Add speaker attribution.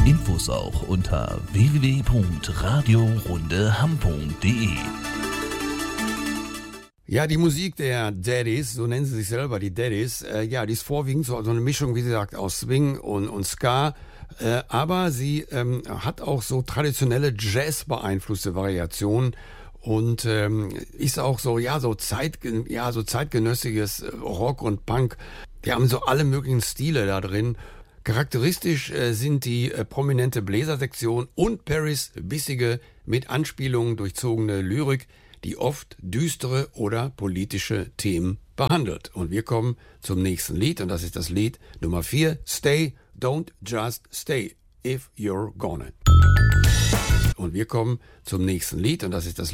Speaker 1: Infos auch unter www.radiorundeham.de.
Speaker 2: Ja, die Musik der Daddies, so nennen sie sich selber, die Daddies, die ist vorwiegend so eine Mischung, wie gesagt, aus Swing und Ska, aber sie hat auch so traditionelle Jazz-beeinflusste Variationen und ist auch so, so zeitgenössisches Rock und Punk. Die haben so alle möglichen Stile da drin. Charakteristisch sind die prominente Bläsersektion und Perrys bissige, mit Anspielungen durchzogene Lyrik, die oft düstere oder politische Themen behandelt. Und wir kommen zum nächsten Lied, und das ist das Lied Nummer 4, Stay, Don't Just Stay, If You're Gonna. Und wir kommen zum nächsten Lied, und das ist das